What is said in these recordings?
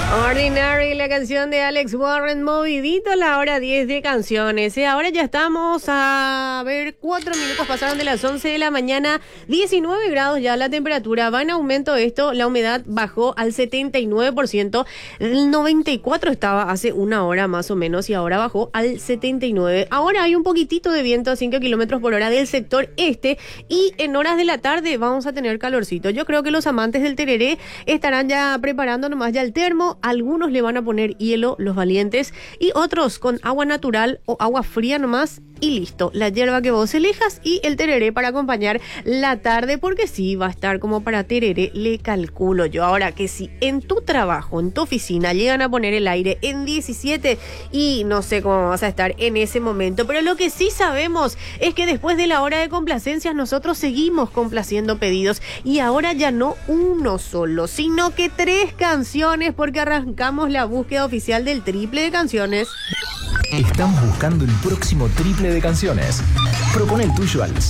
Ordinary, la canción de Alex Warren, movidito a la hora 10 de canciones. Ahora ya estamos a ver, 4 minutos pasaron de las 11 de la mañana, 19 grados ya la temperatura, va en aumento esto, la humedad bajó al 79%, el 94% estaba hace una hora más o menos y ahora bajó al 79%. Ahora hay un poquitito de viento a 5 kilómetros por hora del sector este y en horas de la tarde vamos a tener calorcito. Yo creo que los amantes del tereré estarán ya preparando nomás ya el termo. Algunos le van a poner hielo, los valientes, y otros con agua natural o agua fría nomás y listo. La hierba que vos elijas y el tereré para acompañar la tarde, porque sí, va a estar como para tereré, le calculo yo. Ahora que si en tu trabajo, en tu oficina, llegan a poner el aire en 17 y no sé cómo vas a estar en ese momento, pero lo que sí sabemos es que después de la hora de complacencias nosotros seguimos complaciendo pedidos y ahora ya no uno solo, sino que 3 canciones, porque arrancamos la búsqueda oficial del triple de canciones. Estamos buscando el próximo triple de canciones. Propone el tuyo al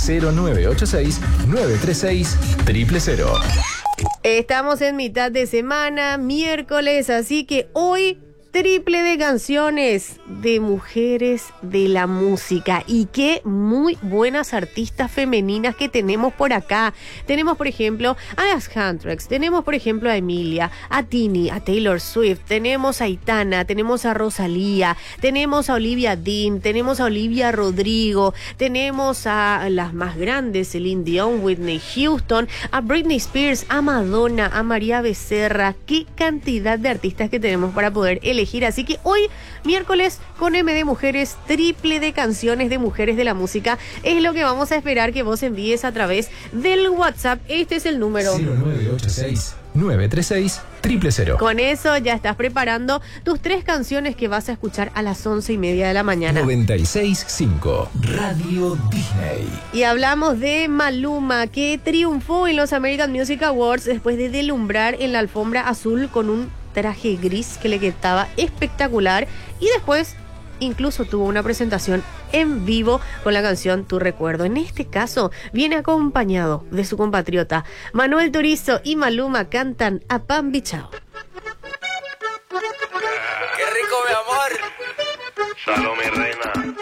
0986-936-000. Estamos en mitad de semana, miércoles, así que hoy triple de canciones de mujeres de la música. Y qué muy buenas artistas femeninas que tenemos por acá. Tenemos, por ejemplo, a las Huntrix, tenemos, por ejemplo, a Emilia, a Tini, a Taylor Swift, tenemos a Aitana, tenemos a Rosalía, tenemos a Olivia Dean, tenemos a Olivia Rodrigo, tenemos a las más grandes, Celine Dion, Whitney Houston, a Britney Spears, a Madonna, a María Becerra. Qué cantidad de artistas que tenemos para poder elegir. Así que hoy, miércoles, con M de Mujeres, triple de canciones de mujeres de la música, es lo que vamos a esperar que vos envíes a través del WhatsApp. Este es el número 0986-936-000. Con eso ya estás preparando tus 3 canciones que vas a escuchar a las 11:30 de la mañana. 96.5 Radio Disney. Y hablamos de Maluma, que triunfó en los American Music Awards después de deslumbrar en la alfombra azul con un traje gris que le quedaba espectacular, y después incluso tuvo una presentación en vivo con la canción Tu Recuerdo. En este caso viene acompañado de su compatriota Manuel Turizo, y Maluma cantan a Pan Bichao. ¡Qué rico, mi amor! Salud, mi reina.